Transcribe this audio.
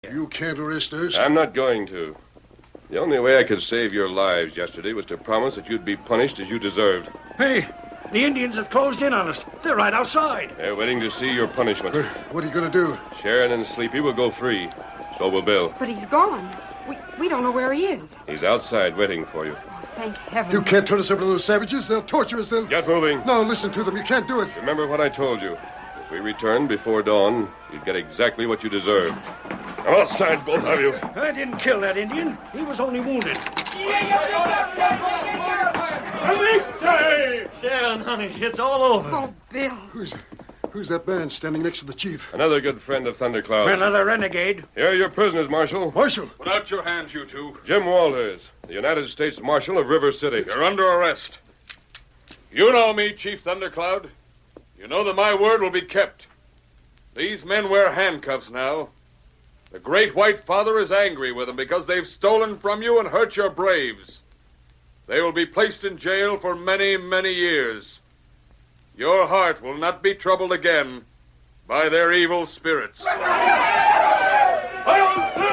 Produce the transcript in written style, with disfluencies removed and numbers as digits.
You can't arrest us. I'm not going to. The only way I could save your lives yesterday was to promise that you'd be punished as you deserved. Hey, the Indians have closed in on us. They're right outside. They're waiting to see your punishment. What are you going to do? Sharon and Sleepy will go free. So will Bill. But he's gone. We don't know where he is. He's outside waiting for you. Oh, thank heaven. You can't turn us over to those savages. They'll torture us. Get moving. No, listen to them. You can't do it. Remember what I told you. If we return before dawn, you'd get exactly what you deserve. Come outside, both of you. I didn't kill that Indian. He was only wounded. Sharon, honey, it's all over. Oh, Bill. Who's that man standing next to the chief? Another good friend of Thundercloud. Another renegade. Here are your prisoners, Marshal. Marshal! Put out your hands, you two. Jim Walters, the United States Marshal of River City. You're under arrest. You know me, Chief Thundercloud. You know that my word will be kept. These men wear handcuffs now. The Great White Father is angry with them because they've stolen from you and hurt your braves. They will be placed in jail for many, many years. Your heart will not be troubled again by their evil spirits. Hail